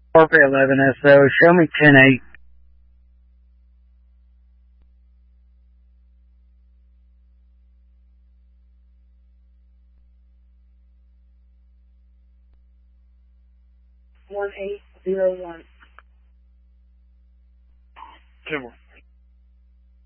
Corporate 11 SO, show me 10-8. One 801. 10 more.